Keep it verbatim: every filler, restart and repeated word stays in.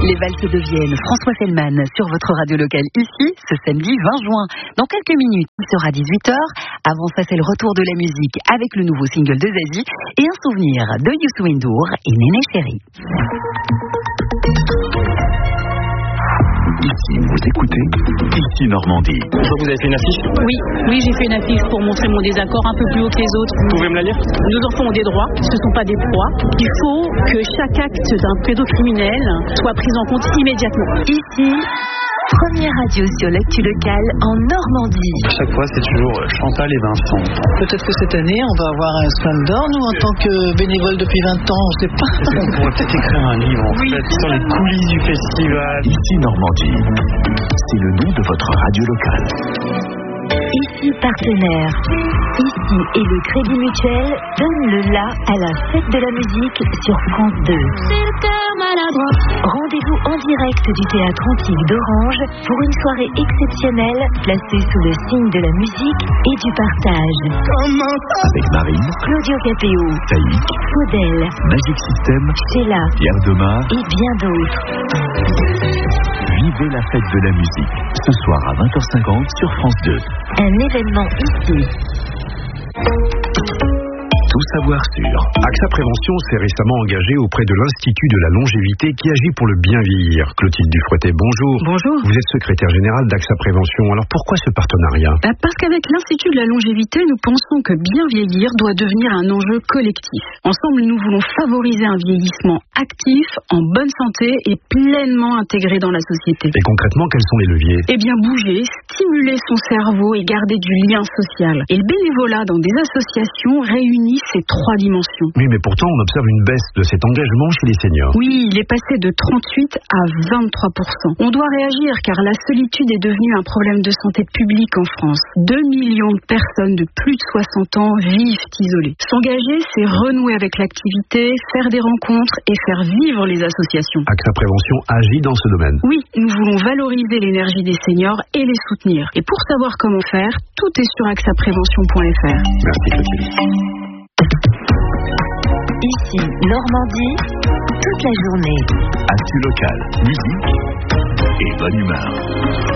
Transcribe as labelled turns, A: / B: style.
A: Les valses de Vienne, François Fellman sur votre radio locale ici, ce samedi vingt juin. Dans quelques minutes, il sera dix-huit heures. Avant ça, c'est le retour de la musique avec le nouveau single de Zazie et un souvenir de Youssou N'Dour et Néné Chéri.
B: Ici, vous écoutez Ici Normandie.
C: Je vois que vous avez fait une affiche.
D: Oui, oui, j'ai fait une affiche pour montrer mon désaccord un peu plus haut que les autres.
C: Vous pouvez me la lire?
D: Nos enfants ont des droits, ce ne sont pas des proies. Il faut que chaque acte d'un pédocriminel soit pris en compte immédiatement.
A: Ici, première radio sur l'actu locale en Normandie.
C: À chaque fois, c'est toujours Chantal et Vincent.
E: Peut-être que cette année, on va avoir un Slam d'or, nous, en tant que bénévole depuis vingt ans, on ne sait pas.
C: On pourrait peut-être écrire un livre, en
D: Oui.
C: fait, sur les coulisses du festival.
B: Ici Normandie. C'est le nom de votre radio locale.
A: Ici partenaire. Ici et le Crédit Mutuel donne le la à la fête de la musique sur France deux. Rendez-vous en direct du théâtre antique d'Orange pour une soirée exceptionnelle placée sous le signe de la musique et du partage.
B: Avec Marine,
A: Claudio Capéo,
B: Taïk,
A: Faudel,
B: Magic System,
A: Sheila
B: Pierre Demar.
A: et bien d'autres.
B: Vivez la fête de la musique. Ce soir à vingt heures cinquante sur France deux.
A: Un événement ici.
B: Tout savoir sur.
F: AXA Prévention s'est récemment engagé auprès de l'Institut de la longévité qui agit pour le bien vieillir. Clotilde Dufouettet, bonjour.
G: Bonjour.
F: Vous êtes secrétaire générale d'AXA Prévention. Alors pourquoi ce partenariat?
G: Bah parce qu'avec l'Institut de la longévité, nous pensons que bien vieillir doit devenir un enjeu collectif. Ensemble, nous voulons favoriser un vieillissement actif, en bonne santé et pleinement intégré dans la société.
F: Et concrètement, quels sont les leviers?
G: Eh bien, bouger, stimuler son cerveau et garder du lien social. Et le bénévolat dans des associations réunit ces trois dimensions.
F: Oui, mais pourtant, on observe une baisse de cet engagement chez les seniors.
G: Oui, il est passé de trente-huit à vingt-trois pour cent. On doit réagir car la solitude est devenue un problème de santé publique en France. deux millions de personnes de plus de soixante ans vivent isolées. S'engager, c'est renouer avec l'activité, faire des rencontres et faire vivre les associations.
F: AXA Prévention agit dans ce domaine.
G: Oui, nous voulons valoriser l'énergie des seniors et les soutenir. Et pour savoir comment faire, tout est sur axa prévention point f r.
F: Merci Clotilde.
A: Ici, Normandie, toute la journée.
B: Actu locale, musique et bonne humeur.